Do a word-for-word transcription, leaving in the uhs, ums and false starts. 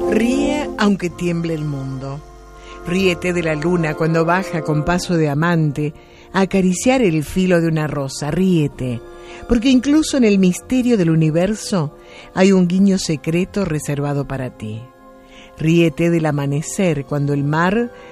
Ríe aunque tiemble el mundo. Ríete de la luna cuando baja con paso de amante a acariciar el filo de una rosa. Ríete, porque incluso en el misterio del universo hay un guiño secreto reservado para ti. Ríete del amanecer cuando el mar